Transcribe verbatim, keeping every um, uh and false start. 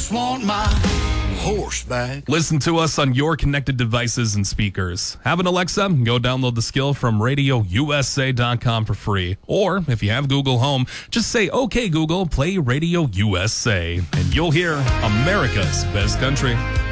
just want my horse back. Listen to us on your connected devices and speakers. Have an Alexa? Go download the skill from radio u s a dot com for free. Or if you have Google Home, just say, "Okay, Google, play Radio U S A," and you'll hear America's Best Country.